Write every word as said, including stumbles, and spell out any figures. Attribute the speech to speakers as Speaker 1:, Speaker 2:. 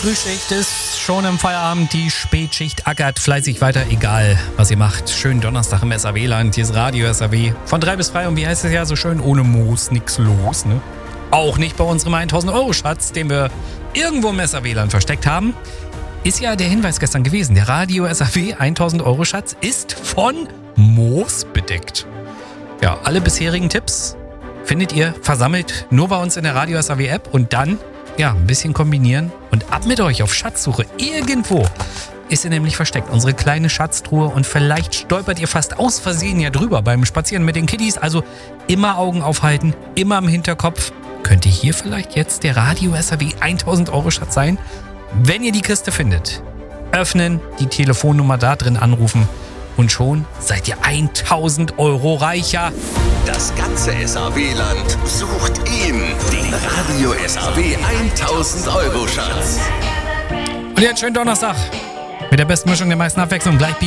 Speaker 1: Frühschicht ist schon im Feierabend, die Spätschicht ackert fleißig weiter, egal was ihr macht. Schönen Donnerstag im S A W-Land, hier ist Radio S A W. Von drei bis frei und wie heißt es ja so schön, ohne Moos nix los, ne? Auch nicht bei unserem tausend-Euro-Schatz, den wir irgendwo im S A W-Land versteckt haben. Ist ja der Hinweis gestern gewesen, der Radio S A W tausend-Euro-Schatz ist von Moos bedeckt. Ja, alle bisherigen Tipps findet ihr versammelt nur bei uns in der Radio S A W-App und dann ja, ein bisschen kombinieren und ab mit euch auf Schatzsuche. Irgendwo ist sie nämlich versteckt, unsere kleine Schatztruhe, und vielleicht stolpert ihr fast aus Versehen ja drüber beim Spazieren mit den Kiddies. Also immer Augen aufhalten, immer im Hinterkopf. Könnte hier vielleicht jetzt der Radio S A W tausend-Euro-Schatz sein? Wenn ihr die Kiste findet, öffnen, die Telefonnummer da drin anrufen und schon seid ihr tausend Euro reicher.
Speaker 2: Das ganze S A W-Land sucht ihn, den Radio S A W tausend-Euro-Schatz.
Speaker 1: Und jetzt schönen Donnerstag mit der besten Mischung der meisten Abwechslung. Gleich